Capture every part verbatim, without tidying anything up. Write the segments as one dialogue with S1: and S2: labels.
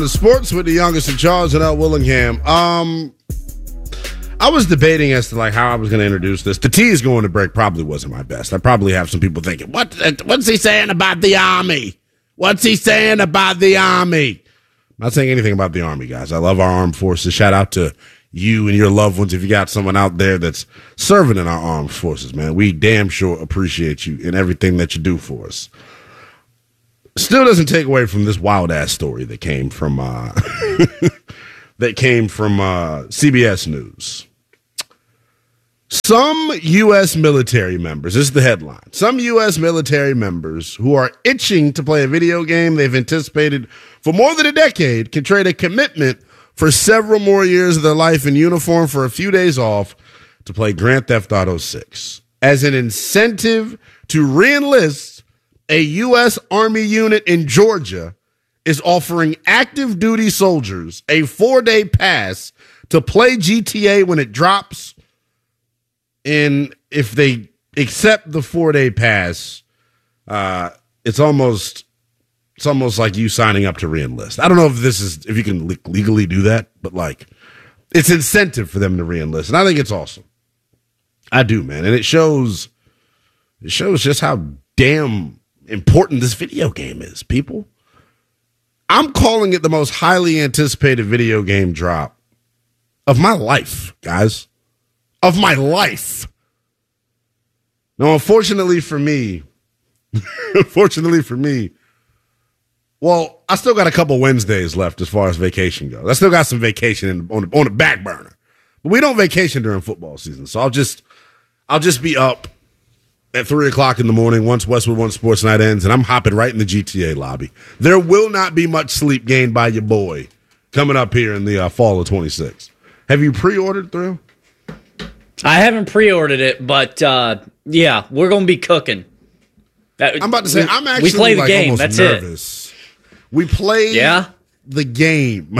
S1: The sports with the youngest in charge and L. Willingham. Um, I was debating as to like how I was going to introduce this. The tease going to break probably wasn't my best. I probably have some people thinking, "What? What's he saying about the Army? What's he saying about the Army?" I'm not saying anything about the Army, guys. I love our armed forces. Shout out to you and your loved ones if you got someone out there that's serving in our armed forces, man. We damn sure appreciate you and everything that you do for us. Still doesn't take away from this wild ass story that came from uh, that came from uh, C B S News. Some U S military members, this is the headline. Some U S military members who are itching to play a video game they've anticipated for more than a decade can trade a commitment for several more years of their life in uniform for a few days off to play Grand Theft Auto six. As an incentive to re-enlist, a U S Army unit in Georgia is offering active duty soldiers a four-day pass to play G T A when it drops. And if they accept the four-day pass, uh, it's almost it's almost like you signing up to re-enlist. I don't know if this is if you can le- legally do that, but like it's incentive for them to re-enlist, and I think it's awesome. I do, man, and it shows it shows just how damn important this video game is, people. I'm calling it the most highly anticipated video game drop of my life, guys. Of my life. Now, unfortunately for me, unfortunately for me, well, I still got a couple Wednesdays left as far as vacation goes. I still got some vacation in, on, the, on the back burner. But we don't vacation during football season, so I'll just I'll just be up at three o'clock in the morning once Westwood One Sports Night ends, and I'm hopping right in the G T A lobby. There will not be much sleep gained by your boy coming up here in the uh, fall of twenty-six. Have you pre-ordered, Thrill?
S2: I haven't pre-ordered it, but uh, yeah, we're going to be cooking. That,
S1: I'm about to say,
S2: we,
S1: I'm actually
S2: we play the
S1: like
S2: game. That's
S1: nervous. It. We play
S2: yeah?
S1: the game.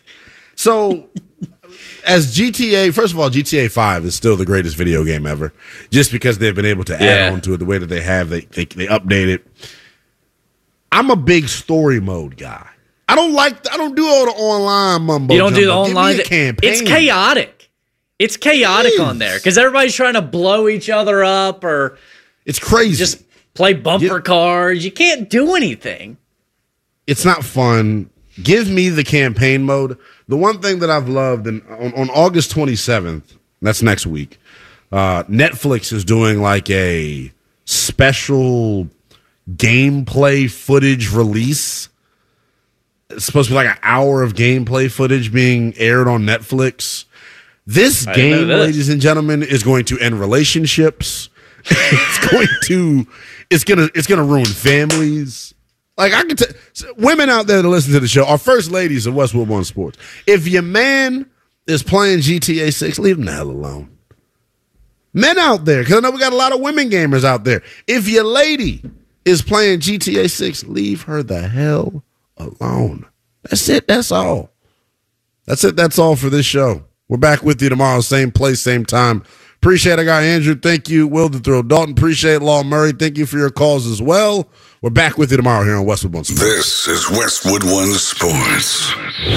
S1: So, as G T A, first of all, G T A five is still the greatest video game ever, just because they've been able to
S2: yeah.
S1: add on to it the way that they have. They, they they update it. I'm a big story mode guy. I don't like. I don't do all the online mumbo.
S2: You don't
S1: jumbo.
S2: do the online.
S1: Campaign.
S2: It's chaotic. It's chaotic Jeez. on there because everybody's trying to blow each other up or
S1: it's crazy.
S2: Just play bumper yeah. cars. You can't do anything.
S1: It's not fun. Give me the campaign mode. The one thing that I've loved, and on, on August twenty-seventh, that's next week, uh, Netflix is doing like a special gameplay footage release. It's supposed to be like an hour of gameplay footage being aired on Netflix. This game, this. ladies and gentlemen, is going to end relationships. It's going to, it's gonna, it's gonna ruin families. Like I can tell, women out there that listen to the show are first ladies of Westwood One Sports. If your man is playing G T A six, leave him the hell alone. Men out there, because I know we got a lot of women gamers out there. If your lady is playing G T A six, leave her the hell alone. That's it. That's all. That's it. That's all for this show. We're back with you tomorrow, same place, same time. Appreciate I got Andrew. Thank you, Will the Thrill Dalton. Appreciate Law Murray. Thank you for your calls as well. We're back with you tomorrow here on Westwood One Sports.
S3: This is Westwood One Sports.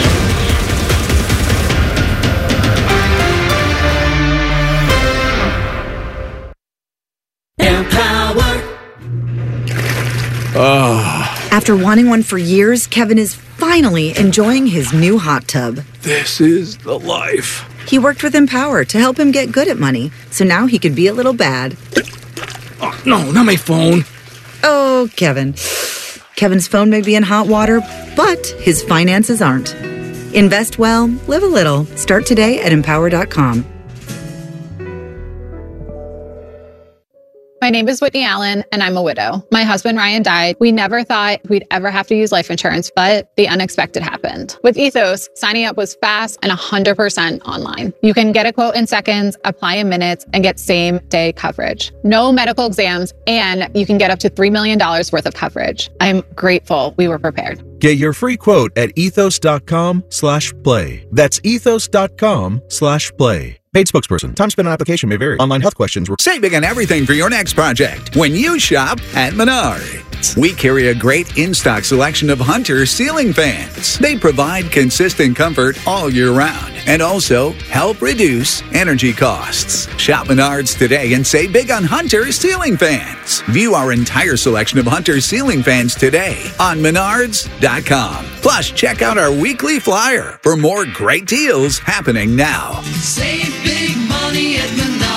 S4: Empower. Oh. After wanting one for years, Kevin is finally enjoying his new hot tub.
S5: This is the life.
S4: He worked with Empower to help him get good at money, so now he can be a little bad.
S5: Oh, no, not my phone.
S4: Oh, Kevin. Kevin's phone may be in hot water, but his finances aren't. Invest well, live a little. Start today at empower dot com.
S6: My name is Whitney Allen, and I'm a widow. My husband, Ryan, died. We never thought we'd ever have to use life insurance, but the unexpected happened. With Ethos, signing up was fast and one hundred percent online. You can get a quote in seconds, apply in minutes, and get same-day coverage. No medical exams, and you can get up to three million dollars worth of coverage. I'm grateful we were prepared.
S7: Get your free quote at ethos.com slash play. That's ethos.com slash play. Paid spokesperson. Time spent on application may vary. Online health questions.
S8: Saving on everything for your next project when you shop at Menard. fans. We carry a great in-stock selection of Hunter ceiling fans. They provide consistent comfort all year round and also help reduce energy costs. Shop Menards today and save big on Hunter ceiling fans. View our entire selection of Hunter ceiling fans today on menards dot com. Plus, check out our weekly flyer for more great deals happening now.
S9: Save big money at Menards.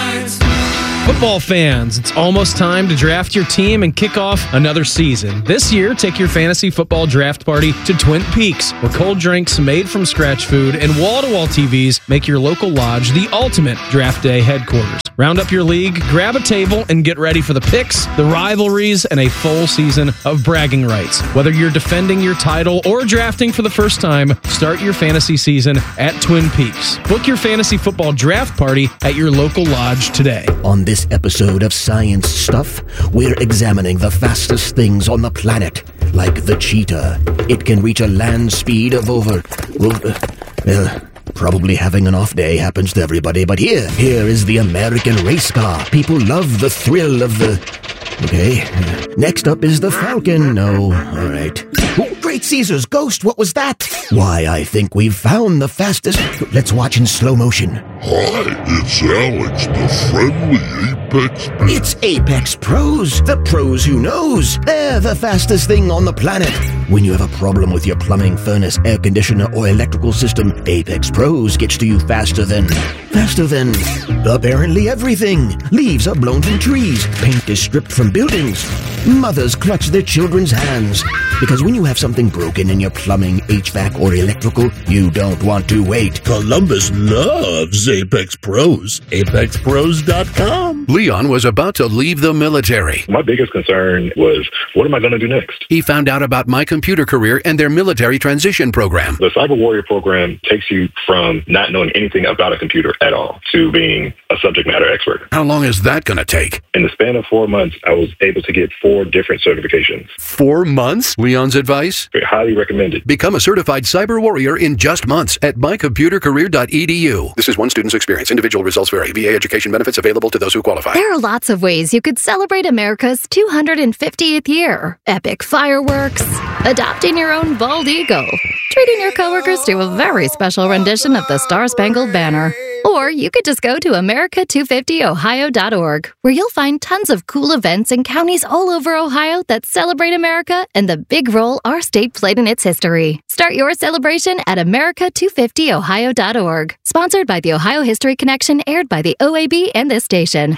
S10: Football fans, it's almost time to draft your team and kick off another season. This year, take your fantasy football draft party to Twin Peaks, where cold drinks made from scratch food and wall-to-wall T Vs make your local lodge the ultimate draft day headquarters. Round up your league, grab a table, and get ready for the picks, the rivalries, and a full season of bragging rights. Whether you're defending your title or drafting for the first time, start your fantasy season at Twin Peaks. Book your fantasy football draft party at your local lodge today.
S11: On this episode of Science Stuff, we're examining the fastest things on the planet, like the cheetah. It can reach a land speed of over... over uh, Probably having an off day happens to everybody, but here, here is the American race car. People love the thrill of the... Okay. Next up is the Falcon. No, all right. Oh, Great Caesar's ghost, what was that? Why, I think we've found the fastest... Let's watch in slow motion.
S3: Hi, it's Alex, the friendly Apex Pro.
S11: It's Apex Pros, the pros who knows. They're the fastest thing on the planet. When you have a problem with your plumbing, furnace, air conditioner, or electrical system, Apex Pros gets to you faster than... Faster than... apparently everything. Leaves are blown from trees. Paint is stripped from buildings. Mothers clutch their children's hands. Because when you have something broken in your plumbing, H V A C, or electrical, you don't want to wait.
S12: Columbus loves Apex Pros. Apex Pros dot com.
S13: Leon was about to leave the military.
S14: My biggest concern was, what am I going to do next?
S13: He found out about My Computer Career and their military transition program.
S14: The Cyber Warrior program takes you from not knowing anything about a computer at all to being a subject matter expert.
S13: How long is that going to take?
S14: In the span of four months, I was able to get four different certifications.
S13: Four months? Leon's advice?
S14: Highly recommended.
S13: Become a certified cyber warrior in just months at my computer career dot e d u. This is one student's experience. Individual results vary. V A education benefits available to those who qualify.
S15: There are lots of ways you could celebrate America's two hundred fiftieth year. Epic fireworks, adopting your own bald eagle, treating your coworkers to a very special rendition of the Star-Spangled Banner. Or you could just go to America two fifty ohio dot org, where you'll find tons of cool events in counties all over Ohio that celebrate America and the big role our state played in its history. Start your celebration at America two fifty ohio dot org. Sponsored by the Ohio History Connection, aired by the O A B and this station.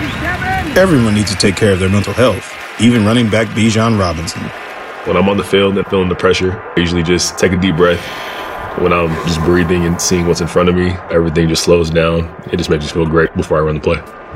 S16: Everyone needs to take care of their mental health, even running back Bijan Robinson.
S17: When I'm on the field and feeling the pressure, I usually just take a deep breath. When I'm just breathing and seeing what's in front of me, everything just slows down. It just makes me feel great before I run the play.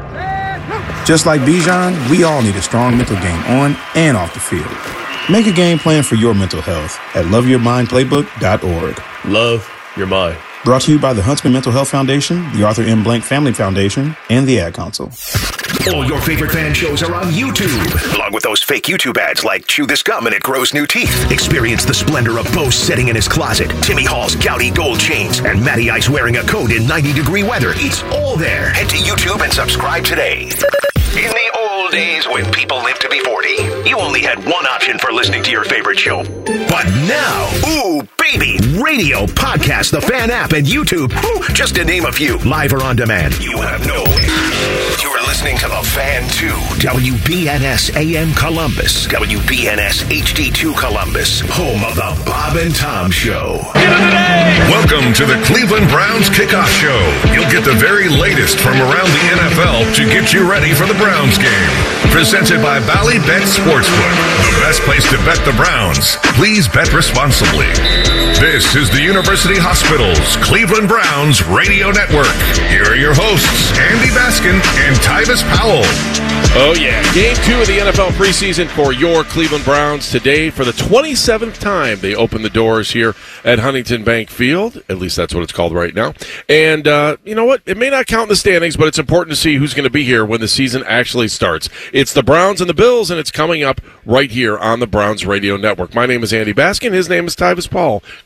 S16: Just like Bijan, we all need a strong mental game on and off the field. Make a game plan for your mental health at love your mind playbook dot org.
S17: Love your mind.
S16: Brought to you by the Huntsman Mental Health Foundation, the Arthur M. Blank Family Foundation, and the Ad Council.
S18: All your favorite fan shows are on YouTube, along with those fake YouTube ads like Chew This Gum and It Grows New Teeth. Experience the splendor of Bo sitting in his closet, Timmy Hall's gouty gold chains, and Matty Ice wearing a coat in ninety degree weather. It's all there. Head to YouTube and subscribe today. In the old days when people lived to be forty, you only had one option for listening to your favorite show. But now, ooh, baby, radio, podcast, the Fan app, and YouTube, ooh, just to name a few, live or on demand. You have no... You're listening to The Fan two, W B N S A M Columbus, W B N S H D two Columbus, home of the Bob and Tom Show.
S3: Welcome to the Cleveland Browns Kickoff Show. You'll get the very latest from around the N F L to get you ready for the Browns game. Presented by Bally Bet Sportsbook, the best place to bet the Browns. Please bet responsibly. This is the University Hospital's Cleveland Browns Radio Network. Here are your hosts, Andy Baskin and Tyvis Powell.
S19: Oh, yeah. Game two of the N F L preseason for your Cleveland Browns today. For the twenty-seventh time, they open the doors here at Huntington Bank Field. At least that's what it's called right now. And uh, you know what? It may not count in the standings, but it's important to see who's going to be here when the season actually starts. It's the Browns and the Bills, and it's coming up right here on the Browns Radio Network. My name is Andy Baskin. His name is Tyvis Powell. Good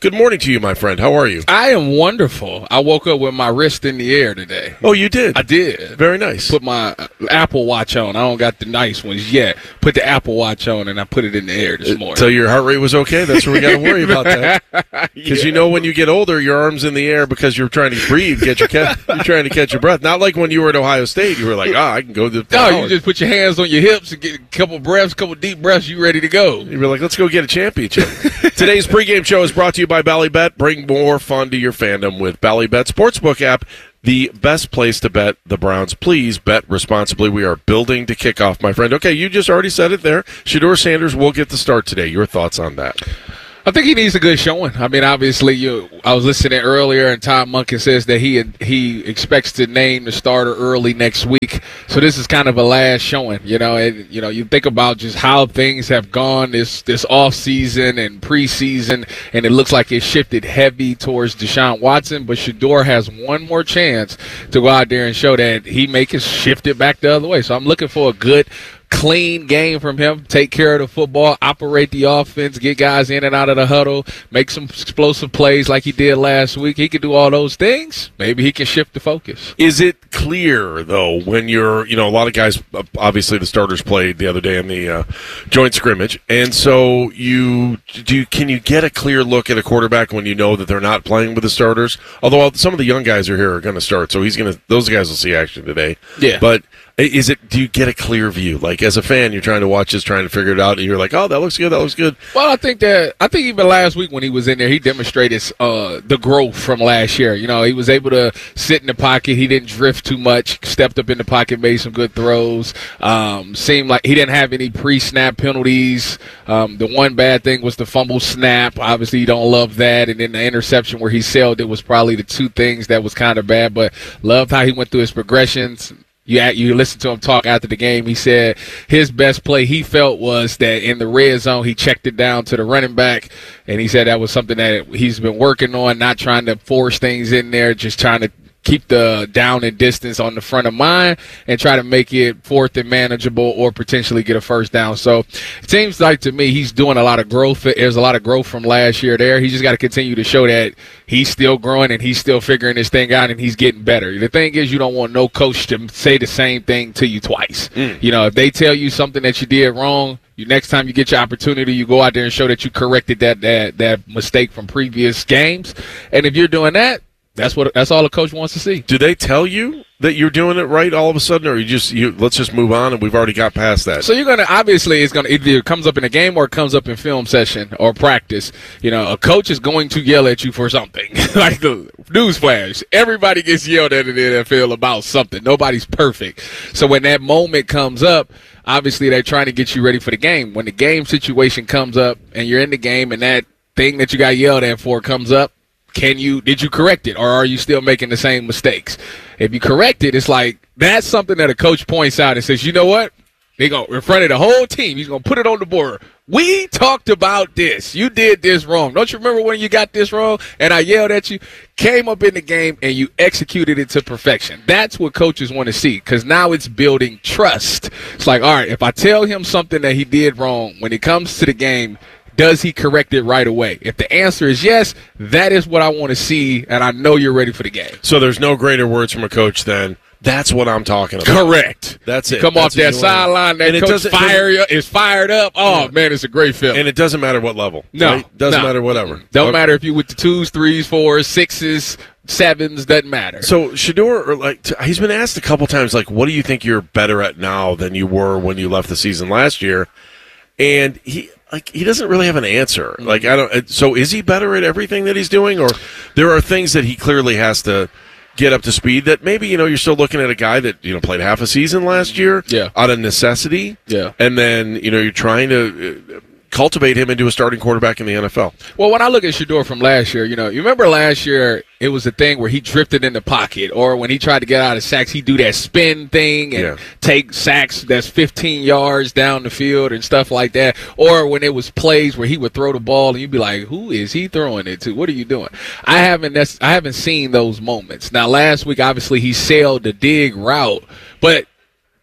S19: Good morning to you, my friend. How are you?
S20: I am wonderful. I woke up with my wrist in the air today.
S19: Oh, you did?
S20: I did.
S19: Very nice.
S20: Put my Apple Watch on. I don't got the nice ones yet. Put the Apple Watch on, and I put it in the air this morning.
S19: So your heart rate was okay? That's what we got to worry about that. Because
S20: Yeah.
S19: you know when you get older, your arm's in the air because you're trying to breathe, get your ca- you're trying to catch your breath. Not like when you were at Ohio State. You were like, ah, I can go to the
S20: No, you just put your hands on your hips and get a couple breaths, couple deep breaths, you ready to go.
S19: You were like, let's go get a championship. Today's pregame show is brought to you by Ballybet. Bring more fun to your fandom with Ballybet Sportsbook app, the best place to bet the Browns. Please bet responsibly. We are building to kick off, my friend. Okay, you just already said it there. Shedeur Sanders will get the start today. Your thoughts on that?
S20: I think he needs a good showing. I mean, obviously, you. I was listening earlier, and Tom Monken says that he he expects to name the starter early next week. So this is kind of a last showing, you know. And you know, you think about just how things have gone this this off season and preseason, and it looks like it shifted heavy towards Deshaun Watson. But Shedeur has one more chance to go out there and show that he may can shift it back the other way. So I'm looking for a good, clean game from him. Take care of the football, operate the offense, get guys in and out of the huddle, make some explosive plays like he did last week. He could do all those things. Maybe he can shift the focus.
S19: Is it clear, though, when you're, you know, a lot of guys, obviously the starters played the other day in the uh, joint scrimmage, and so you do. You, can you get a clear look at a quarterback when you know that they're not playing with the starters? Although some of the young guys are here are going to start, so he's going to. Those guys will see action today.
S20: Yeah,
S19: but. Is it? Do you get a clear view? Like as a fan, you're trying to watch this, trying to figure it out, and you're like, "Oh, that looks good. That looks good."
S20: Well, I think that I think even last week when he was in there, he demonstrated uh, the growth from last year. You know, he was able to sit in the pocket. He didn't drift too much. Stepped up in the pocket, made some good throws. Um, seemed like he didn't have any pre-snap penalties. Um, the one bad thing was the fumble snap. Obviously, you don't love that, and then the interception where he sailed it was probably the two things that was kind of bad. But loved how he went through his progressions. You you listen to him talk after the game. He said his best play he felt was that in the red zone he checked it down to the running back, and he said that was something that he's been working on, not trying to force things in there, just trying to keep the down and distance on the front of mind and try to make it fourth and manageable or potentially get a first down. So it seems like to me he's doing a lot of growth. There's a lot of growth from last year there. He just got to continue to show that he's still growing and he's still figuring this thing out and he's getting better. The thing is, you don't want no coach to say the same thing to you twice. Mm. You know, if they tell you something that you did wrong, you next time you get your opportunity, you go out there and show that you corrected that that that mistake from previous games. And if you're doing that, That's what. That's all a coach wants to see.
S19: Do they tell you that you're doing it right all of a sudden, or you just you let's just move on and we've already got past that?
S20: So you're gonna obviously it's gonna either comes up in a game or it comes up in film session or practice. You know, a coach is going to yell at you for something. Like the newsflash, everybody gets yelled at in the N F L about something. Nobody's perfect. So when that moment comes up, obviously they're trying to get you ready for the game. When the game situation comes up and you're in the game and that thing that you got yelled at for comes up, Can you, did you correct it, or are you still making the same mistakes? If you correct it, it's like, that's something that a coach points out and says, you know what? They go in front of the whole team. He's going to put it on the board. We talked about this. You did this wrong. Don't you remember when you got this wrong and I yelled at you? Came up in the game and you executed it to perfection. That's what coaches want to see, because now it's building trust. It's like, all right, if I tell him something that he did wrong, when it comes to the game, does he correct it right away? If the answer is yes, that is what I want to see, and I know you're ready for the game.
S19: So there's no greater words from a coach than, that's what I'm talking about.
S20: Correct.
S19: That's it.
S20: Come
S19: That's
S20: off that sideline, that
S19: and
S20: coach fire you, is fired up. Oh,
S19: yeah.
S20: man, it's a great feeling.
S19: And it doesn't matter what level.
S20: No.
S19: Right? Doesn't
S20: no.
S19: matter whatever.
S20: Don't
S19: okay.
S20: matter if you with the twos, threes, fours, sixes, sevens, doesn't matter.
S19: So Shedeur, or like, t- he's been asked a couple times, like, what do you think you're better at now than you were when you left the season last year? And he... Like, he doesn't really have an answer. Like, I don't. So, is he better at everything that he's doing, or there are things that he clearly has to get up to speed? That maybe, you know, you're still looking at a guy that, you know, played half a season last year,
S20: yeah,
S19: out of necessity,
S20: yeah,
S19: and then, you know, you're trying to uh, cultivate him into a starting quarterback in the N F L.
S20: Well, when I look at Shedeur from last year, you know, you remember last year it was a thing where he drifted in the pocket, or when he tried to get out of sacks, he'd do that spin thing and
S19: yeah.
S20: take sacks that's fifteen yards down the field and stuff like that. Or when it was plays where he would throw the ball and you'd be like, who is he throwing it to? What are you doing? I haven't I haven't seen those moments. Now, last week, obviously, he sailed the dig route, but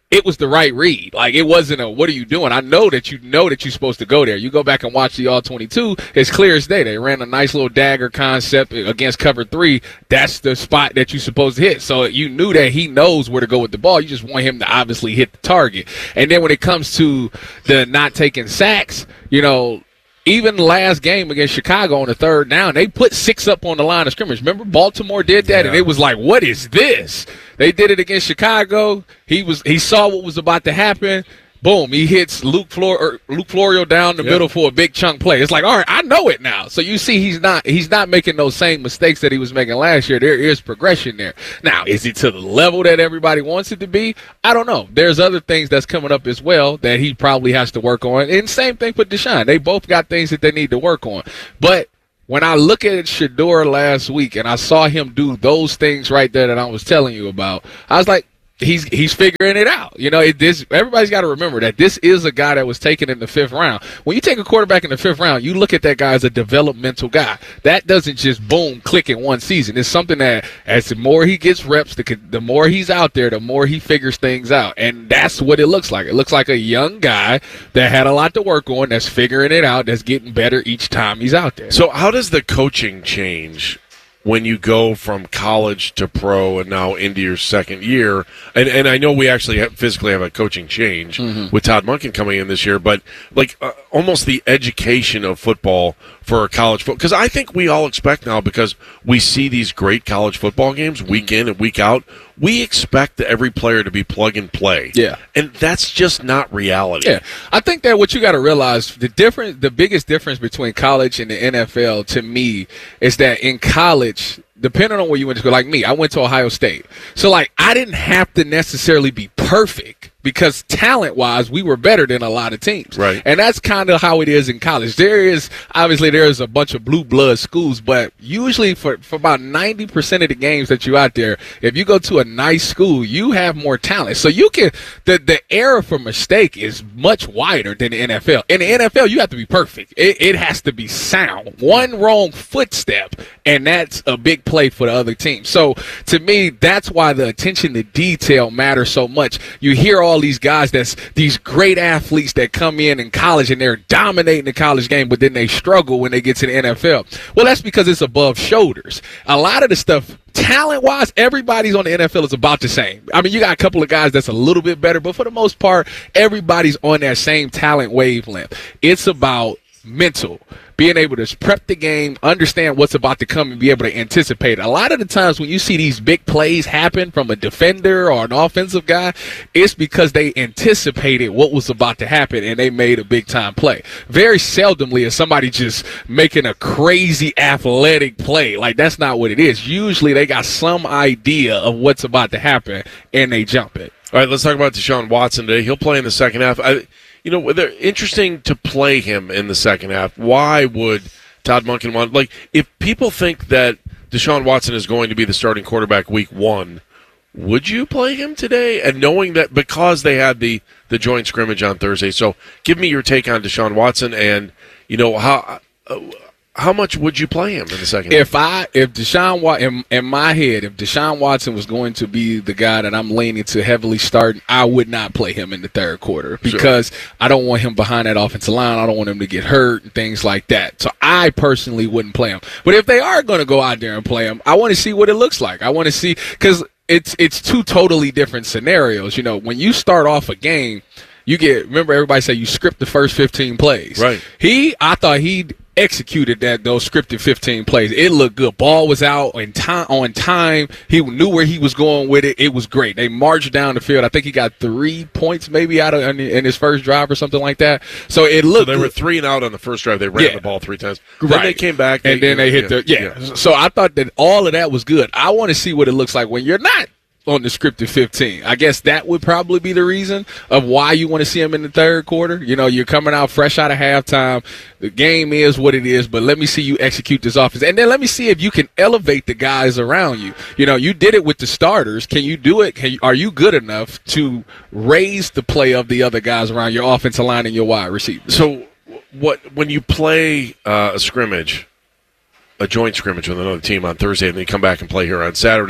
S20: it was the right read. Like, it wasn't a, what are you doing? I know that you know that you're supposed to go there. You go back and watch the all twenty-two, it's clear as day. They ran a nice little dagger concept against cover three. That's the spot that you're supposed to hit. So you knew that he knows where to go with the ball. You just want him to obviously hit the target. And then when it comes to the not taking sacks, you know, even last game against Chicago on the third down, they put six up on the line of scrimmage. Remember, Baltimore did that, yeah. and it was like, what is this? They did it against Chicago. He was he saw what was about to happen. Boom, he hits Luke Flor- or Luke Florio down the yep. middle for a big chunk play. It's like, all right, I know it now. So you see he's not he's not making those same mistakes that he was making last year. There is progression there. Now, is it to the level that everybody wants it to be? I don't know. There's other things that's coming up as well that he probably has to work on. And same thing for Deshaun. They both got things that they need to work on. But when I look at Shedeur last week and I saw him do those things right there that I was telling you about, I was like, He's he's figuring it out. You know, it, this everybody's got to remember that this is a guy that was taken in the fifth round. When you take a quarterback in the fifth round, you look at that guy as a developmental guy. That doesn't just boom, click in one season. It's something that as the more he gets reps, the, the more he's out there, the more he figures things out. And that's what it looks like. It looks like a young guy that had a lot to work on, that's figuring it out, that's getting better each time he's out there.
S19: So how does the coaching change when you go from college to pro and now into your second year? And and I know we actually have, physically have a coaching change mm-hmm. with Todd Monken coming in this year, but like uh, almost the education of football for a college football, because I think we all expect now, because we see these great college football games week in and week out, we expect every player to be plug and play.
S20: Yeah.
S19: And that's just not reality.
S20: Yeah. I think that what you got to realize, the difference, the biggest difference between college and the N F L to me is that in college, depending on where you went to school, like me, I went to Ohio State. So, like, I didn't have to necessarily be perfect because talent-wise, we were better than a lot of teams.
S19: Right.
S20: And that's kind of how it is in college. There is, obviously, there is a bunch of blue blood schools, but usually for, for about ninety percent of the games that you out there, if you go to a nice school, you have more talent. So you can, the, the area for mistake is much wider than the N F L. In the N F L, you have to be perfect. It, it has to be sound. One wrong footstep, and that's a big play for the other team. So to me, that's why the attention to detail matters so much. You hear all these guys that's these great athletes that come in in college and they're dominating the college game, but then they struggle when they get to the N F L. Well, that's because it's above shoulders. A lot of the stuff, talent-wise, everybody's on the N F L is about the same. I mean, you got a couple of guys that's a little bit better, but for the most part, everybody's on that same talent wavelength. It's about mental, being able to prep the game, understand what's about to come, and be able to anticipate it. A lot of the times when you see these big plays happen from a defender or an offensive guy, it's because they anticipated what was about to happen and they made a big-time play. Very seldomly is somebody just making a crazy athletic play. Like, that's not what it is. Usually they got some idea of what's about to happen and they jump it.
S19: All right, let's talk about Deshaun Watson today. He'll play in the second half. I You know, they're interesting to play him in the second half. Why would Todd Monken want, like, if people think that Deshaun Watson is going to be the starting quarterback week one, would you play him today? And knowing that because they had the, the joint scrimmage on Thursday. So give me your take on Deshaun Watson and, you know, how uh, how much would you play him in the second half?
S20: If I, if Deshaun Watson, in, in my head, if Deshaun Watson was going to be the guy that I'm leaning to heavily starting, I would not play him in the third quarter because sure. I don't want him behind that offensive line. I don't want him to get hurt and things like that. So I personally wouldn't play him. But if they are going to go out there and play him, I want to see what it looks like. I want to see, because it's it's two totally different scenarios. You know, when you start off a game, you get, remember everybody say you script the first fifteen plays.
S19: Right.
S20: He, I thought he'd executed that those scripted fifteen plays. It looked good. Ball was out in time, on time. He knew where he was going with it. It was great. They marched down the field. I think he got three points maybe out of in, in his first drive or something like that. So it looked.
S19: So they
S20: good.
S19: were three and out on the first drive. They ran
S20: yeah.
S19: the ball three times.
S20: Right.
S19: Then they came back
S20: and
S19: they,
S20: then they hit
S19: yeah,
S20: the yeah. yeah. So I thought that all of that was good. I want to see what it looks like when you're not on the scripted fifteen. I guess that would probably be the reason of why you want to see him in the third quarter. You know, you're coming out fresh out of halftime. The game is what it is, but let me see you execute this offense. And then let me see if you can elevate the guys around you. You know, you did it with the starters. Can you do it? Can you, are you good enough to raise the play of the other guys around your offensive line and your wide receivers?
S19: So what when you play uh, a scrimmage, a joint scrimmage with another team on Thursday, and then you come back and play here on Saturday, mm-hmm.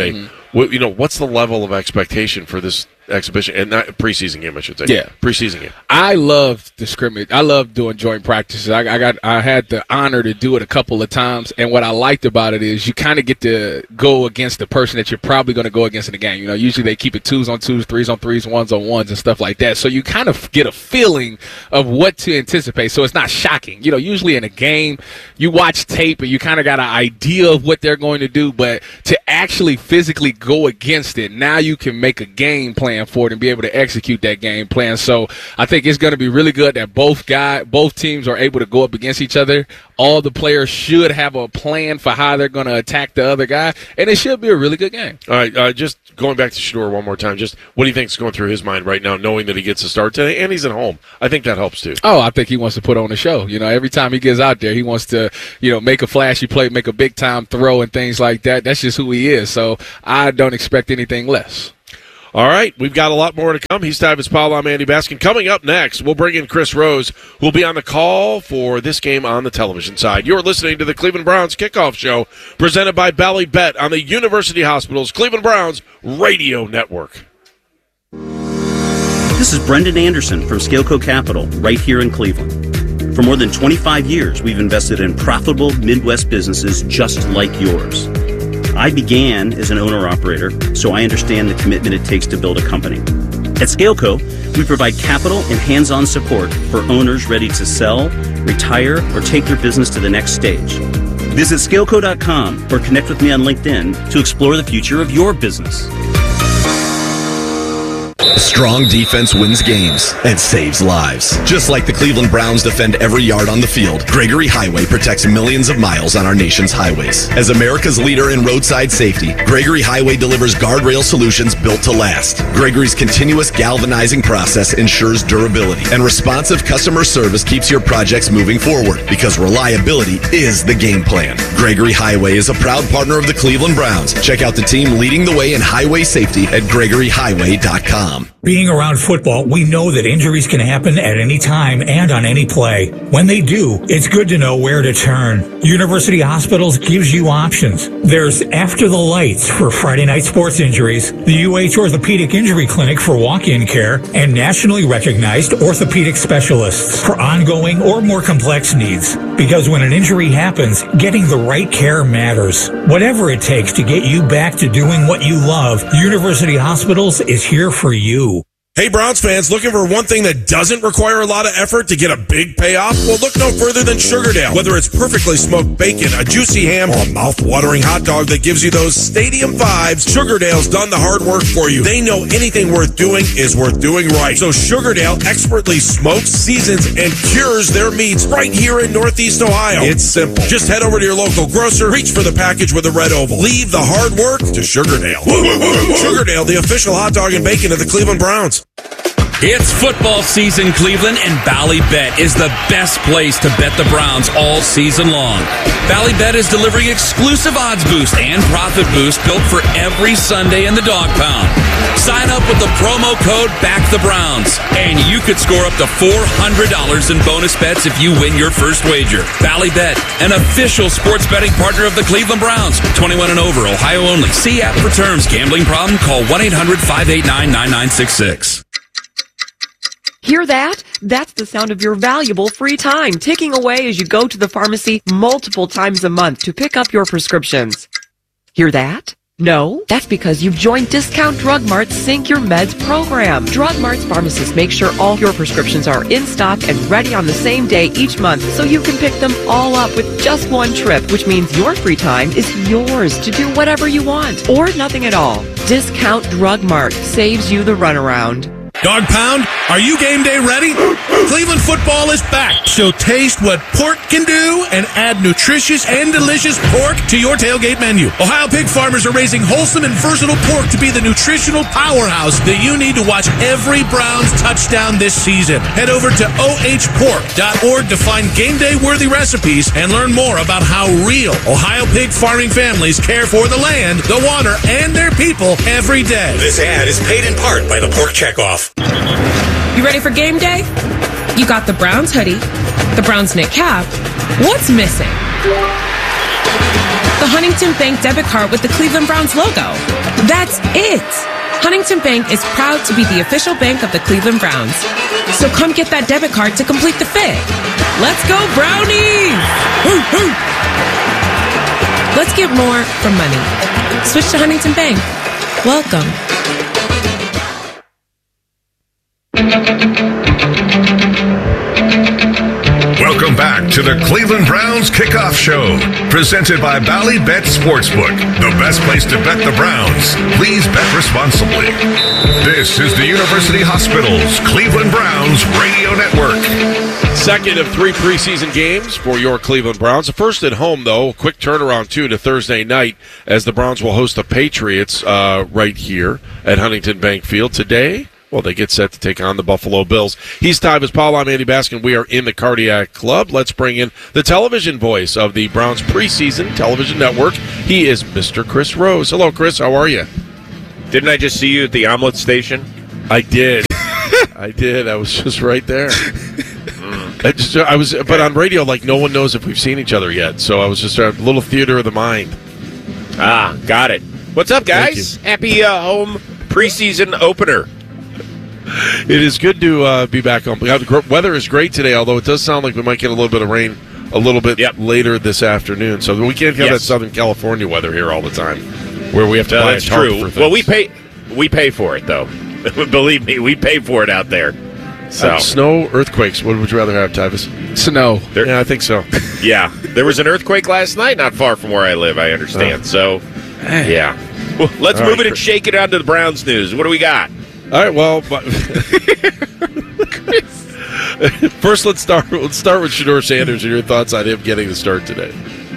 S19: what, you know, what's the level of expectation for this exhibition and not preseason game, I should say.
S20: Yeah,
S19: preseason game.
S20: I love the scrimmage. I love doing joint practices. I, I got, I had the honor to do it a couple of times, and what I liked about it is you kind of get to go against the person that you're probably going to go against in the game. You know, usually they keep it twos on twos, threes on threes, ones on ones, and stuff like that. So you kind of get a feeling of what to anticipate. So it's not shocking. You know, usually in a game, you watch tape and you kind of got an idea of what they're going to do, but to actually physically go against it, now you can make a game plan for it and be able to execute that game plan. So I think it's going to be really good that both guy, both teams are able to go up against each other. All the players should have a plan for how they're going to attack the other guy, and it should be a really good game.
S19: All right, uh, just going back to Shedeur one more time, just what do you think is going through his mind right now, knowing that he gets to start today and he's at home? I think that helps too.
S20: Oh, I think he wants to put on a show. You know, every time he gets out there, he wants to, you know, make a flashy play, make a big-time throw and things like that. That's just who he is, so I don't expect anything less.
S19: All right, we've got a lot more to come. He's Tyvis Powell. I'm Andy Baskin. Coming up next, we'll bring in Chris Rose, who will be on the call for this game on the television side. You're listening to the Cleveland Browns Kickoff Show, presented by Bally Bet on the University Hospitals Cleveland Browns Radio Network.
S21: This is Brendan Anderson from Scaleco Capital, right here in Cleveland. For more than twenty-five years, we've invested in profitable Midwest businesses just like yours. I began as an owner-operator, so I understand the commitment it takes to build a company. At Scaleco, we provide capital and hands-on support for owners ready to sell, retire, or take their business to the next stage. Visit scaleco dot com or connect with me on LinkedIn to explore the future of your business.
S22: A strong defense wins games and saves lives. Just like the Cleveland Browns defend every yard on the field, Gregory Highway protects millions of miles on our nation's highways. As America's leader in roadside safety, Gregory Highway delivers guardrail solutions built to last. Gregory's continuous galvanizing process ensures durability, and responsive customer service keeps your projects moving forward, because reliability is the game plan. Gregory Highway is a proud partner of the Cleveland Browns. Check out the team leading the way in highway safety at gregory highway dot com.
S23: Being around football, we know that injuries can happen at any time and on any play. When they do, it's good to know where to turn. University Hospitals gives you options. There's After the Lights for Friday night sports injuries, the U H Orthopedic Injury Clinic for walk-in care, and nationally recognized orthopedic specialists for ongoing or more complex needs. Because when an injury happens, getting the right care matters. Whatever it takes to get you back to doing what you love, University Hospitals is here for you.
S24: Hey, Browns fans, looking for one thing that doesn't require a lot of effort to get a big payoff? Well, look no further than Sugardale. Whether it's perfectly smoked bacon, a juicy ham, or a mouth-watering hot dog that gives you those stadium vibes, Sugardale's done the hard work for you. They know anything worth doing is worth doing right. So Sugardale expertly smokes, seasons, and cures their meats right here in Northeast Ohio. It's simple. Just head over to your local grocer, reach for the package with the red oval. Leave the hard work to Sugardale. Sugardale, the official hot dog and bacon of the Cleveland Browns.
S25: It's football season, Cleveland, and Bally Bet is the best place to bet the Browns all season long. Bally Bet is delivering exclusive odds boost and profit boost built for every Sunday in the dog pound. Sign up with the promo code BACKTHEBROWNS, and you could score up to four hundred dollars in bonus bets if you win your first wager. Bally Bet, an official sports betting partner of the Cleveland Browns. twenty-one and over, Ohio only. See app for terms. Gambling problem? Call one eight hundred five eight nine nine nine six six.
S26: Hear that? That's the sound of your valuable free time ticking away as you go to the pharmacy multiple times a month to pick up your prescriptions. Hear that? No? That's because you've joined Discount Drug Mart's Sync Your Meds program. Drug Mart's pharmacists make sure all your prescriptions are in stock and ready on the same day each month, so you can pick them all up with just one trip, which means your free time is yours to do whatever you want, or nothing at all. Discount Drug Mart saves you the runaround.
S24: Dog Pound, are you game day ready? Cleveland football is back, so taste what pork can do and add nutritious and delicious pork to your tailgate menu. Ohio pig farmers are raising wholesome and versatile pork to be the nutritional powerhouse that you need to watch every Browns touchdown this season. Head over to O H pork dot org to find game day worthy recipes and learn more about how real Ohio pig farming families care for the land, the water, and their people every day.
S27: This ad is paid in part by the Pork Checkoff.
S28: You ready for game day? You got the Browns hoodie, the Browns knit cap. What's missing? The the Huntington Bank debit card with the Cleveland Browns logo. That's it. Huntington Bank is proud to be the official bank of the Cleveland Browns. So come get that debit card to complete the fit. Let's go, Brownies! Woo, woo. Let's get more from money. Switch to Huntington Bank. Welcome.
S3: Welcome back to the Cleveland Browns Kickoff Show, presented by Bally Bet Sportsbook, the best place to bet the Browns. Please bet responsibly. This is the University Hospitals Cleveland Browns Radio Network.
S19: Second of three preseason games for your Cleveland Browns. The first at home, though. Quick turnaround, too, to Thursday night as the Browns will host the Patriots uh, right here at Huntington Bank Field today. Well, they get set to take on the Buffalo Bills. He's Tyvis Powell. I'm Andy Baskin. We are in the Cardiac Club. Let's bring in the television voice of the Browns preseason television network. He is Mister Chris Rose. Hello, Chris. How are you?
S1: Didn't I just see you at the omelet station?
S19: I did. I did. I was just right there. Mm. I, just, I was, but on radio, like no one knows if we've seen each other yet. So I was just a little theater of the mind.
S1: Ah, got it. What's up, guys? Happy uh, home preseason opener.
S19: It is good to uh, be back home. The weather is great today, although it does sound like we might get a little bit of rain a little bit yep. later this afternoon. So we can't have yes. that Southern California weather here all the time, where we have to
S1: no,
S19: buy
S1: that's
S19: a tarp
S1: true.
S19: for things.
S1: Well, we pay we pay for it though. Believe me, we pay for it out there. So
S19: uh, snow, earthquakes. What would you rather have, Tyvis?
S20: Snow.
S1: There,
S19: yeah, I think so.
S1: Yeah, there was an earthquake last night, not far from where I live. I understand. Oh. So, yeah. Well, let's all move right. it and shake it on to the Browns news. What do we got?
S19: All right, well, but first let's start let's start with Shedeur Sanders and your thoughts on him getting the start today.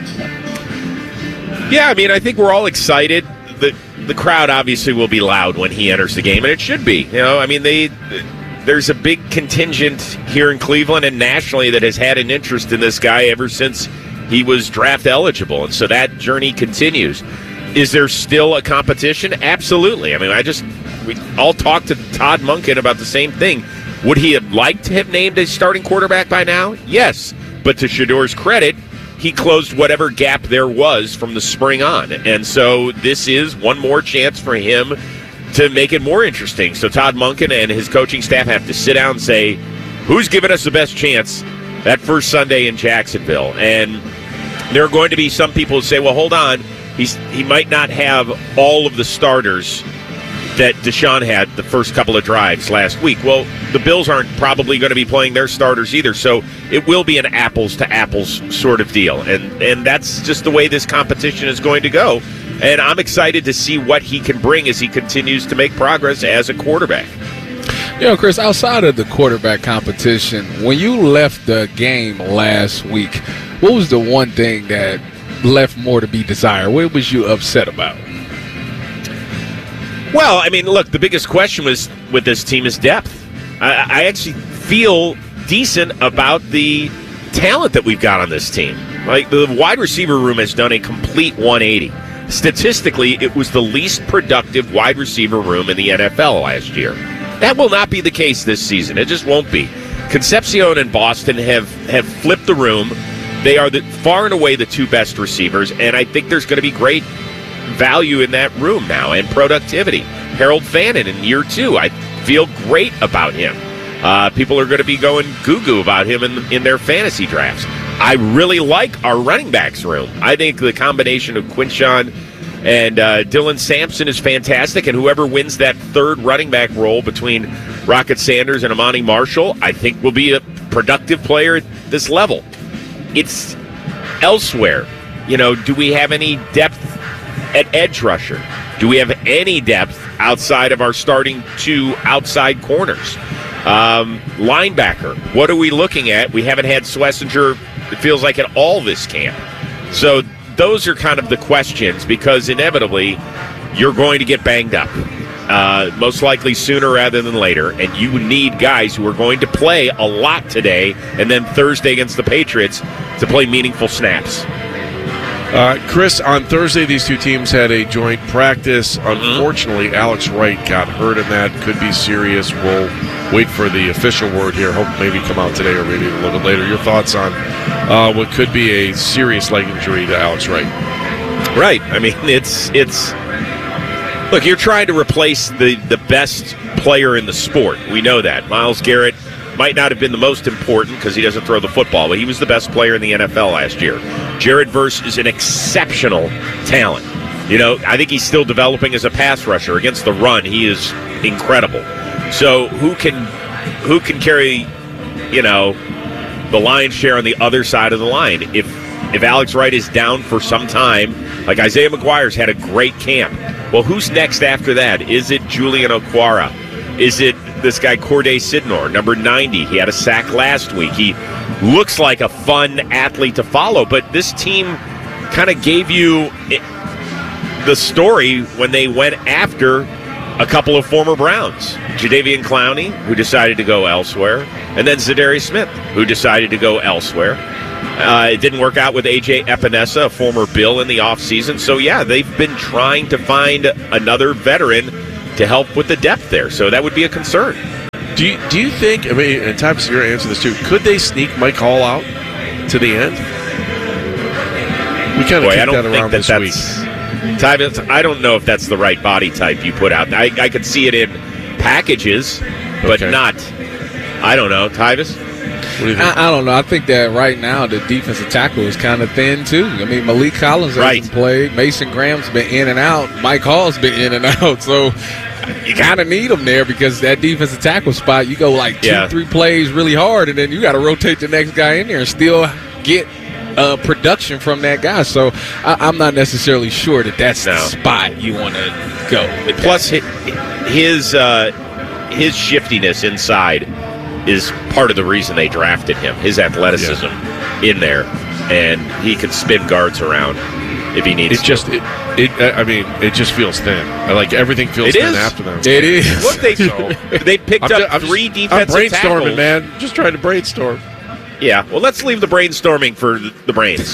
S1: Yeah, I mean, I think we're all excited. The the crowd obviously will be loud when he enters the game, and it should be. You know, I mean, they there's a big contingent here in Cleveland and nationally that has had an interest in this guy ever since he was draft eligible, and so that journey continues. Is there still a competition? Absolutely. I mean, I just we all talked to Todd Monken about the same thing. Would he have liked to have named a starting quarterback by now? Yes. But to Shedeur's credit, he closed whatever gap there was from the spring on. And so this is one more chance for him to make it more interesting. So Todd Monken and his coaching staff have to sit down and say, who's giving us the best chance that first Sunday in Jacksonville? And there are going to be some people who say, well, hold on. He's, he might not have all of the starters that Deshaun had the first couple of drives last week. Well, the Bills aren't probably going to be playing their starters either, so it will be an apples-to-apples sort of deal. And, and that's just the way this competition is going to go. And I'm excited to see what he can bring as he continues to make progress as a quarterback.
S20: You know, Chris, outside of the quarterback competition, when you left the game last week, what was the one thing that left more to be desired? What was you upset about?
S1: Well, I mean, look, the biggest question was with this team is depth. I, I actually feel decent about the talent that we've got on this team. Like, the wide receiver room has done a complete one eighty. Statistically, it was the least productive wide receiver room in the N F L last year. That will not be the case this season. It just won't be. Concepcion and Boston have, have flipped the room. They are the, far and away the two best receivers, and I think there's going to be great value in that room now and productivity. Harold Fannin in year two, I feel great about him. Uh, people are going to be going goo-goo about him in, in their fantasy drafts. I really like our running backs room. I think the combination of Quinshon and uh, Dylan Sampson is fantastic, and whoever wins that third running back role between Rocket Sanders and Amani Marshall, I think will be a productive player at this level. It's elsewhere. You know, do we have any depth at edge rusher? Do we have any depth outside of our starting two outside corners? Um, linebacker, what are we looking at? We haven't had Schlesinger, it feels like, at all this camp. So those are kind of the questions, because inevitably you're going to get banged up. Uh, most likely sooner rather than later, and you need guys who are going to play a lot today and then Thursday against the Patriots to play meaningful snaps.
S19: Uh, Chris, on Thursday, these two teams had a joint practice. Unfortunately, Alex Wright got hurt in that. Could be serious. We'll wait for the official word here. Hope maybe come out today or maybe a little bit later. Your thoughts on uh, what could be a serious leg injury to Alex Wright?
S1: Right. I mean, it's it's. Look, you're trying to replace the, the best player in the sport. We know that. Myles Garrett might not have been the most important because he doesn't throw the football, but he was the best player in the N F L last year. Jared Verse is an exceptional talent. You know, I think he's still developing as a pass rusher. Against the run, he is incredible. So who can who can carry, you know, the lion's share on the other side of the line? If if Alex Wright is down for some time, like Isaiah McGuire's had a great camp. Well, who's next after that? Is it Julian Okwara? Is it this guy Corday Sidnor, number ninety? He had a sack last week. He looks like a fun athlete to follow, but this team kind of gave you the story when they went after a couple of former Browns. Jadeveon Clowney, who decided to go elsewhere, and then Zadarius Smith, who decided to go elsewhere. Uh, it didn't work out with A J Epinesa, a former Bill, in the offseason. So, yeah, they've been trying to find another veteran to help with the depth there. So that would be a concern.
S19: Do you, do you think, I mean, and Tyvus, you're going to answer this too, could they sneak Mike Hall out to the end? We kind of kicked that around that this
S1: that's,
S19: week.
S1: Tyvus, I don't know if that's the right body type you put out. I, I could see it in packages, but
S19: Okay.
S1: not, I don't know. Tyvus?
S19: What do you think?
S20: I, I don't know. I think that right now the defensive tackle is kind of thin too. I mean, Malik Collins hasn't
S1: Right.
S20: played. Mason Graham's been in and out. Mike Hall's been in and out. So you kind of need him there because that defensive tackle spot, you go like two,
S1: Yeah.
S20: three plays really hard, and then you got to rotate the next guy in there and still get uh, production from that guy. So I, I'm not necessarily sure that that's
S1: No.
S20: the spot you want to go with.
S1: Plus, hi- his uh, his shiftiness inside is part of the reason they drafted him. His athleticism in there, and he can spin guards around if he needs
S19: It
S1: to.
S19: just, it, it, I mean, it just feels thin. I Like everything feels
S1: It
S19: thin
S1: is.
S19: after them.
S20: It is.
S1: Look, they
S19: So-
S1: they picked
S19: I'm
S1: up
S19: ju- I'm
S1: three
S19: just-
S1: defensive
S19: I'm brainstorming,
S1: tackles.
S19: man. Just trying to brainstorm.
S1: Yeah, well, let's leave the brainstorming for the brains.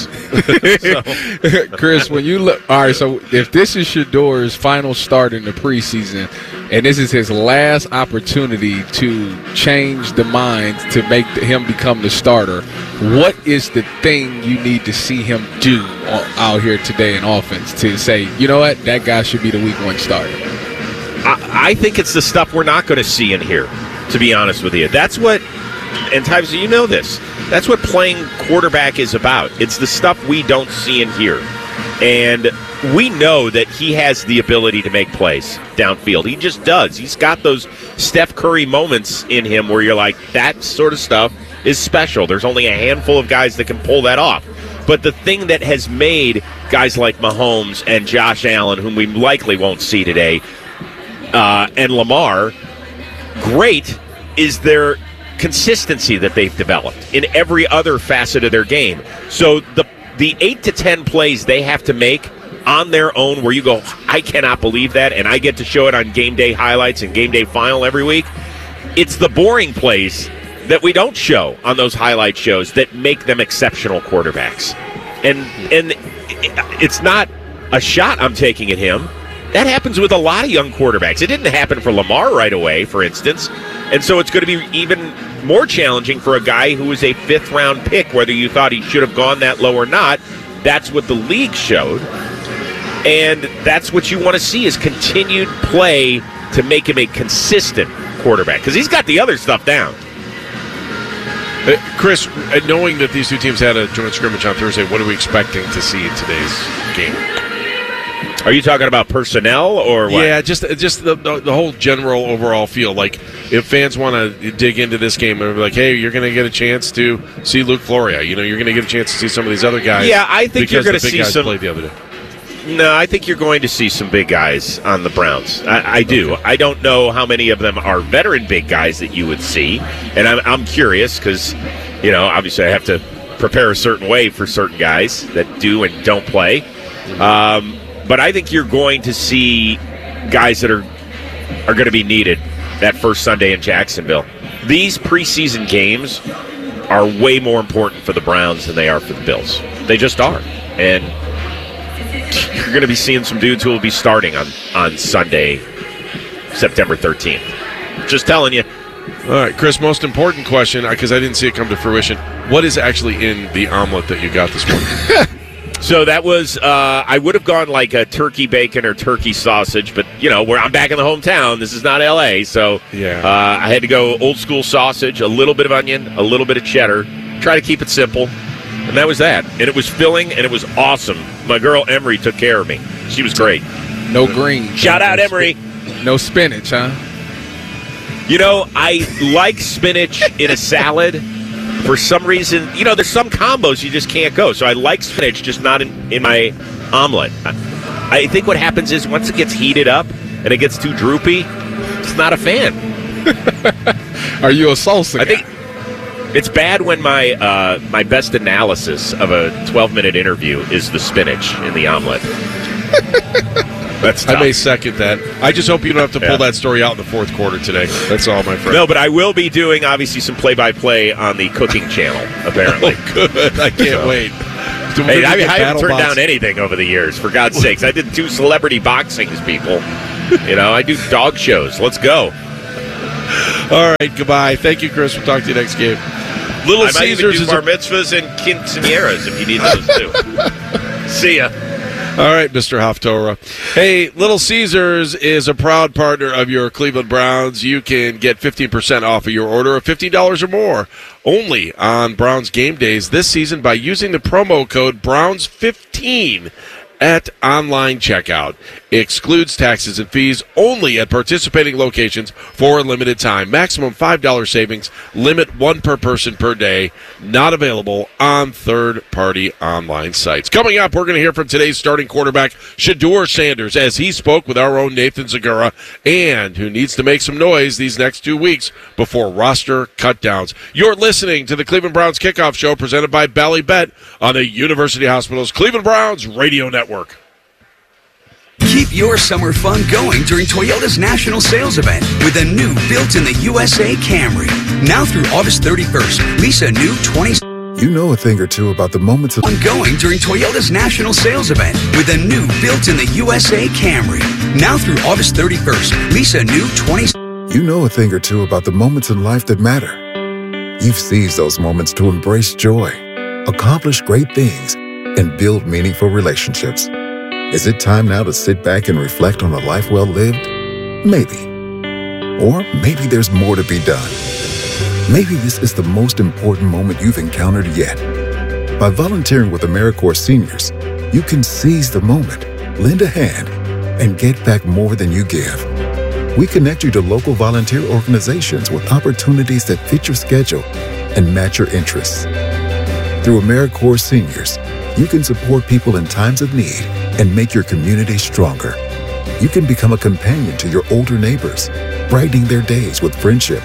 S20: Chris, when you look, all right, so if this is Shadour's final start in the preseason, and this is his last opportunity to change the minds to make him become the starter, what is the thing you need to see him do o- out here today in offense to say, you know what, that guy should be the week one starter?
S1: I, I think it's the stuff we're not going to see in here, to be honest with you. That's what, and Tyvus, you know this, that's what playing quarterback is about. It's the stuff we don't see in here. And we know that he has the ability to make plays downfield. He just does. He's got those Steph Curry moments in him where you're like, that sort of stuff is special. There's only a handful of guys that can pull that off. But the thing that has made guys like Mahomes and Josh Allen, whom we likely won't see today, uh, and Lamar, great, is their consistency that they've developed in every other facet of their game. So the the eight to ten plays they have to make on their own where you go, I cannot believe that, and I get to show it on game day highlights and game day final every week. It's the boring plays that we don't show on those highlight shows that make them exceptional quarterbacks. And and it's not a shot I'm taking at him. That happens with a lot of young quarterbacks. It didn't happen for Lamar right away, for instance. And so it's going to be even more challenging for a guy who is a fifth-round pick, whether you thought he should have gone that low or not. That's what the league showed. And that's what you want to see is continued play to make him a consistent quarterback. Because he's got the other stuff down.
S19: Uh, Chris, uh, knowing that these two teams had a joint scrimmage on Thursday, what are we expecting to see in today's game?
S1: Are you talking about personnel or what?
S19: Yeah, just just the, the the whole general overall feel. Like, if fans want to dig into this game and be like, hey, you're going to get a chance to see Luke Floria. You know, you're going to get a chance to see some of these other guys.
S1: Yeah, I think you're
S19: going
S1: to
S19: see
S1: see
S19: guys
S1: some.
S19: played the other day.
S1: No, I think you're going to see some big guys on the Browns. I, I do. Okay. I don't know how many of them are veteran big guys that you would see, and I'm, I'm curious because, you know, obviously I have to prepare a certain way for certain guys that do and don't play. Um, but I think you're going to see guys that are are going to be needed that first Sunday in Jacksonville. These preseason games are way more important for the Browns than they are for the Bills. They just are, and you're going to be seeing some dudes who will be starting on, on Sunday, September thirteenth. Just telling you.
S19: All right, Chris, most important question, because I didn't see it come to fruition. What is actually in the omelet that you got this morning?
S1: So that was, uh, I would have gone like a turkey bacon or turkey sausage, but, you know, where I'm back in the hometown. This is not L A, so
S19: yeah.
S1: uh, I had to go old school sausage, a little bit of onion, a little bit of cheddar. Try to keep it simple. And that was that. And it was filling, and it was awesome. My girl Emery took care of me. She was great.
S20: No green.
S1: Shout out, Emery.
S20: No spinach, huh?
S1: You know, I like spinach in a salad. For some reason, you know, there's some combos you just can't go. So I like spinach, just not in, in my omelet. I, I think what happens is once it gets heated up and it gets too droopy, it's not a fan.
S20: Are you a salsa guy?
S1: I think it's bad when my uh, my best analysis of a twelve-minute interview is the spinach in the omelet. That's tough.
S19: I may second that. I just hope you don't have to pull
S1: Yeah.
S19: that story out in the fourth quarter today. That's all, my friend.
S1: No, but I will be doing, obviously, some play-by-play on the cooking channel, apparently.
S19: Oh, good. I can't
S1: So.
S19: wait.
S1: Hey, I, I haven't turned down anything over the years, for God's sakes. I did two celebrity boxings, people. You know, I do dog shows. Let's go.
S19: All right, goodbye. Thank you, Chris. We'll talk to you next game. Little
S1: I might
S19: Caesars
S1: even
S19: is
S1: do bar
S19: a-
S1: mitzvahs and quinceañeras if you need those, too. See ya.
S19: All right, Mister Haftorah. Hey, Little Caesars is a proud partner of your Cleveland Browns. You can get fifteen percent off of your order of fifteen dollars or more only on Browns game days this season by using the promo code Browns fifteen at online checkout. Excludes taxes and fees only at participating locations for a limited time. Maximum five dollars savings. Limit one per person per day. Not available on third-party online sites. Coming up, we're going to hear from today's starting quarterback, Shedeur Sanders, as he spoke with our own Nathan Zagura, and who needs to make some noise these next two weeks before roster cutdowns. You're listening to the Cleveland Browns Kickoff Show presented by Bally Bet on the University Hospital's Cleveland Browns Radio Network.
S2: Keep your summer fun going during Toyota's national sales event with a new built in the U S A Camry. Now through August thirty-first, lease a new twenty.
S4: You know a thing or two about the moments of
S2: Ongoing during Toyota's national sales event with a new built in the U S A Camry. Now through August thirty-first, lease a new twenty.
S4: You know a thing or two about the moments in life that matter. You've seized those moments to embrace joy, accomplish great things, and build meaningful relationships. Is it time now to sit back and reflect on a life well lived? Maybe. Or maybe there's more to be done. Maybe this is the most important moment you've encountered yet. By volunteering with AmeriCorps Seniors, you can seize the moment, lend a hand, and get back more than you give. We connect you to local volunteer organizations with opportunities that fit your schedule and match your interests. Through AmeriCorps Seniors, you can support people in times of need and make your community stronger. You can become a companion to your older neighbors, brightening their days with friendship.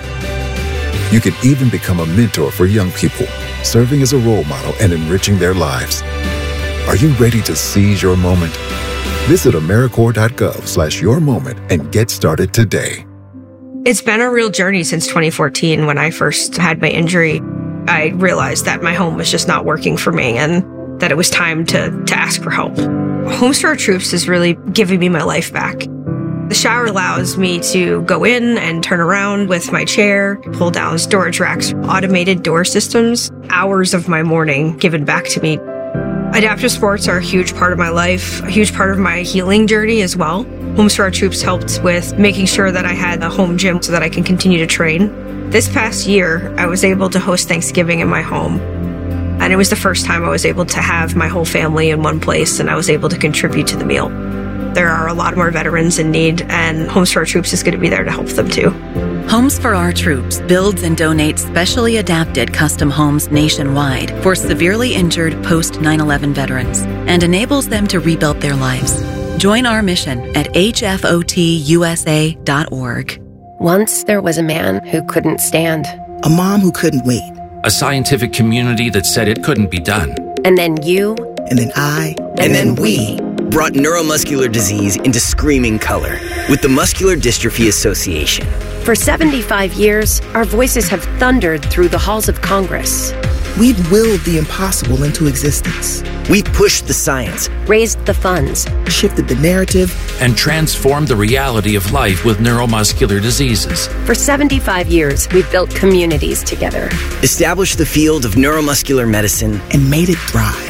S4: You can even become a mentor for young people, serving as a role model and enriching their lives. Are you ready to seize your moment? Visit AmeriCorps.gov slash your moment and get started today.
S5: It's been a real journey since twenty fourteen. When I first had my injury, I realized that my home was just not working for me and that it was time to, to ask for help. Homes for Our Troops is really giving me my life back. The shower allows me to go in and turn around with my chair, pull down storage racks, automated door systems, hours of my morning given back to me. Adaptive sports are a huge part of my life, a huge part of my healing journey as well. Homes for Our Troops helped with making sure that I had a home gym so that I can continue to train. This past year, I was able to host Thanksgiving in my home. And it was the first time I was able to have my whole family in one place and I was able to contribute to the meal. There are a lot more veterans in need, and Homes for Our Troops is going to be there to help them too.
S6: Homes for Our Troops builds and donates specially adapted custom homes nationwide for severely injured post nine eleven veterans and enables them to rebuild their lives. Join our mission at H F O T U S A dot org.
S7: Once there was a man who couldn't stand.
S8: A mom who couldn't wait.
S9: A scientific community that said it couldn't be done.
S7: And then you.
S8: And then I.
S7: And, and then, then we.
S10: Brought neuromuscular disease into screaming color with the Muscular Dystrophy Association.
S7: For seventy-five years, our voices have thundered through the halls of Congress.
S8: We've willed the impossible into existence.
S10: We've pushed the science,
S7: raised the funds,
S8: shifted the narrative,
S9: and transformed the reality of life with neuromuscular diseases.
S7: For seventy-five years, we've built communities together,
S10: established the field of neuromuscular medicine,
S8: and made it thrive.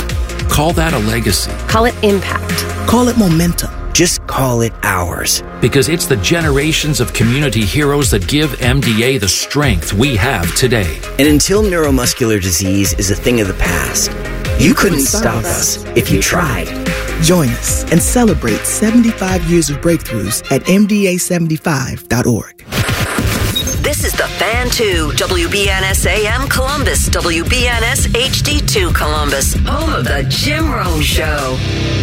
S9: Call that a legacy.
S7: Call it impact.
S8: Call it momentum.
S10: Just call it ours.
S9: Because it's the generations of community heroes that give M D A the strength we have today.
S10: And until neuromuscular disease is a thing of the past, you, you couldn't stop us if you tried.
S8: Join us and celebrate seventy-five years of breakthroughs at M D A seventy-five dot org.
S11: This is the Fan two, W B N S A M Columbus, W B N S H D two Columbus, home of the Jim Rome Show.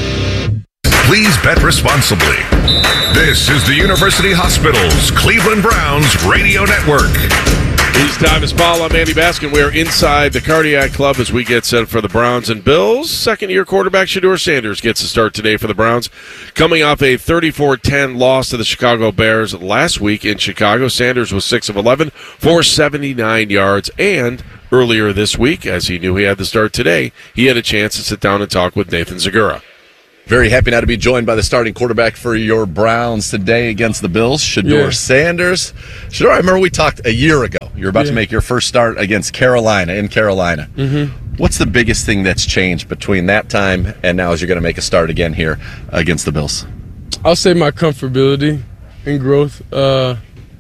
S3: Please bet responsibly. This is the University Hospitals Cleveland Browns Radio Network.
S19: His time is Paul. I'm Andy Baskin. We're inside the Cardiac Club as we get set for the Browns and Bills. Second-year quarterback Shedeur Sanders gets a start today for the Browns. Coming off a thirty-four ten loss to the Chicago Bears last week in Chicago, Sanders was six of eleven for seventy-nine yards. And earlier this week, as he knew he had the start today, he had a chance to sit down and talk with Nathan Zegura.
S22: Very happy now to be joined by the starting quarterback for your Browns today against the Bills, Shedeur yeah. Sanders. Shedeur, I remember we talked a year ago. You're about yeah. to make your first start against Carolina, in Carolina.
S12: Mm-hmm.
S22: What's the biggest thing that's changed between that time and now as you're going to make a start again here against the Bills?
S12: I'll say my comfortability and growth uh,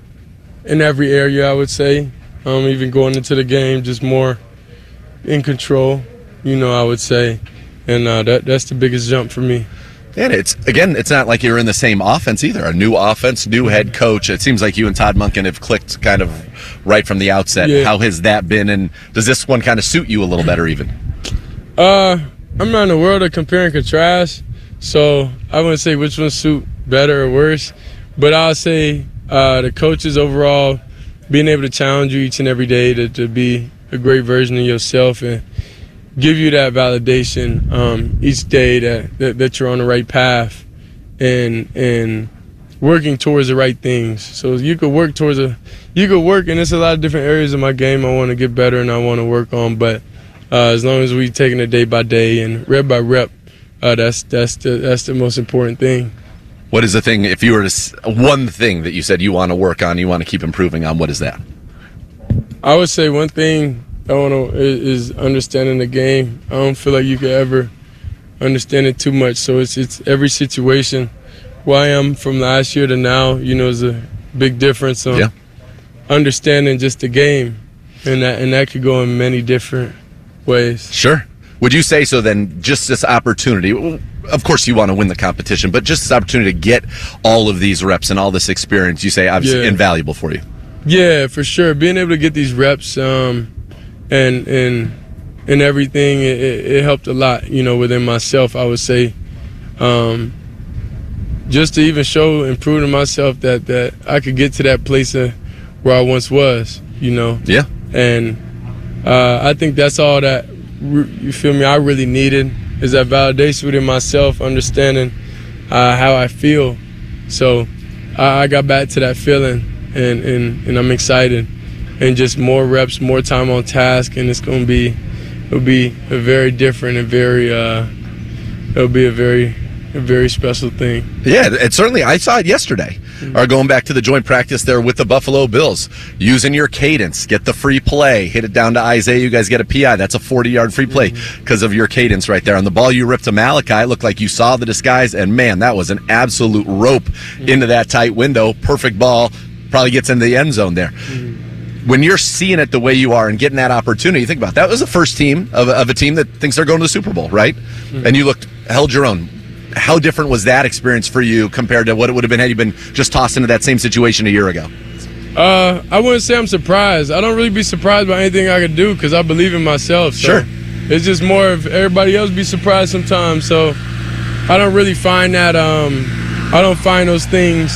S12: in every area, I would say. Um, even going into the game, just more in control, you know, I would say. And uh, that that's the biggest jump for me.
S22: And it's, again, it's not like you're in the same offense either. A new offense, new head coach. It seems like you and Todd Monken have clicked kind of right from the outset.
S12: Yeah.
S22: How has that been, and does this one kind of suit you a little better even?
S12: Uh, I'm not in the world of compare and contrast, so I wouldn't say which one suit better or worse. But I'll say uh, the coaches overall, being able to challenge you each and every day to, to be a great version of yourself and give you that validation um, each day that, that that you're on the right path and and working towards the right things. So you could work towards a you could work, and there's a lot of different areas of my game I want to get better and I want to work on. But uh, as long as we taking it day by day and rep by rep, uh, that's that's the that's the most important thing.
S22: What is the thing? If you were to one thing that you said you want to work on, you want to keep improving on, what is that?
S12: I would say one thing I want to is understanding the game. I don't feel like you could ever understand it too much. So it's it's every situation. Where I am from last year to now, you know, is a big difference on
S22: yeah.
S12: understanding just the game, and that and that could go in many different ways.
S22: Sure. Would you say so? Then, just this opportunity. Of course, you want to win the competition, but just this opportunity to get all of these reps and all this experience, you say, obviously,
S12: yeah.
S22: invaluable for you.
S12: Yeah, for sure. Being able to get these reps. Um, And and and everything, it, it helped a lot, you know, within myself, I would say. Um, just to even show and prove to myself that, that I could get to that place of where I once was, you know.
S22: Yeah.
S12: And uh, I think that's all that, you feel me, I really needed, is that validation within myself, understanding uh, how I feel. So I, I got back to that feeling, and, and, and I'm excited. And just more reps, more time on task, and it's going to be, it'll be a very different and very, uh, it'll be a very, a very special thing.
S22: Yeah, it certainly. I saw it yesterday. Mm-hmm. Or going back to the joint practice there with the Buffalo Bills, using your cadence, get the free play, hit it down to Isaiah. You guys get a P I. That's a forty-yard free play because mm-hmm. of your cadence right there. On the ball you ripped to Malachi, it looked like you saw the disguise, and man, that was an absolute rope mm-hmm. into that tight window. Perfect ball, probably gets into the end zone there. Mm-hmm. When you're seeing it the way you are and getting that opportunity, think about it. That was the first team of, of a team that thinks they're going to the Super Bowl, right? Mm-hmm. And you looked, held your own. How different was that experience for you compared to what it would have been had you been just tossed into that same situation a year ago?
S12: Uh, I wouldn't say I'm surprised. I don't really be surprised by anything I could do because I believe in myself. So
S22: sure.
S12: It's just more of everybody else be surprised sometimes. So I don't really find that, um, I don't find those things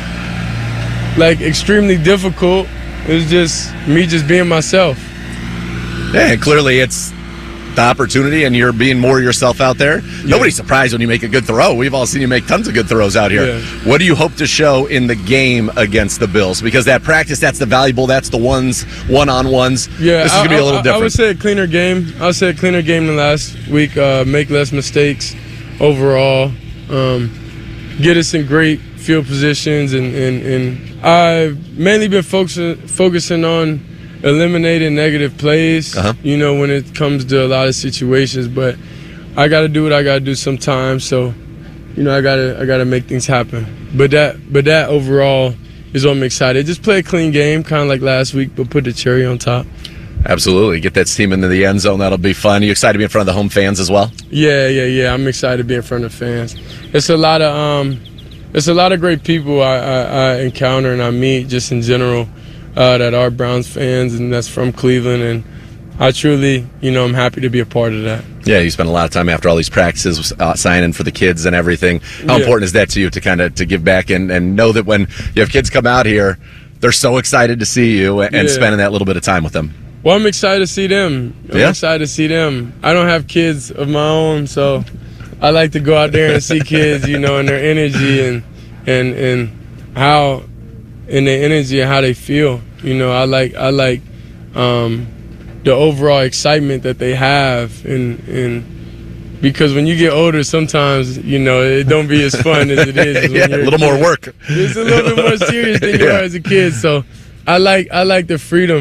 S12: like extremely difficult. It's just me just being myself.
S22: Yeah, and clearly it's the opportunity, and you're being more yourself out there. Yeah. Nobody's surprised when you make a good throw. We've all seen you make tons of good throws out here.
S12: Yeah.
S22: What do you hope to show in the game against the Bills? Because that practice, that's the valuable, that's the ones, one-on-ones.
S12: Yeah,
S22: this is going to be a little
S12: I,
S22: different.
S12: I would say a cleaner game. I would say a cleaner game than last week. Uh, make less mistakes overall. Um, get us in great field positions, and, and, and I've mainly been focusing focusing on eliminating negative plays,
S22: uh-huh.
S12: you know, when it comes to a lot of situations. But I got to do what I got to do sometimes. So, you know, I gotta I gotta make things happen. But that but that overall is what I'm excited. Just play a clean game, kind of like last week, but put the cherry on top.
S13: Absolutely. Get that team into the end zone. That'll be fun. Are you excited to be in front of the home fans as well?
S12: Yeah, yeah, yeah. I'm excited to be in front of fans. It's a lot of um, it's a lot of great people I, I, I encounter and I meet just in general uh, that are Browns fans and that's from Cleveland, and I truly, you know, I'm happy to be a part of that.
S13: Yeah, you spend a lot of time after all these practices uh, signing for the kids and everything. How
S12: Yeah.
S13: important is that to you to kind of to give back and, and know that when you have kids come out here, they're so excited to see you and, and
S12: Yeah.
S13: spending that little bit of time with them?
S12: Well, I'm excited to see them. I'm
S13: Yeah?
S12: excited to see them. I don't have kids of my own, so I like to go out there and see kids, you know, and their energy and and and how and their energy and how they feel. You know, I like I like um, the overall excitement that they have, and and because when you get older, sometimes you know it don't be as fun as it is.
S13: Yeah,
S12: when you're
S13: a little
S12: kid.
S13: more work.
S12: It's a little bit more serious than you
S13: Yeah.
S12: are as a kid. So I like I like the freedom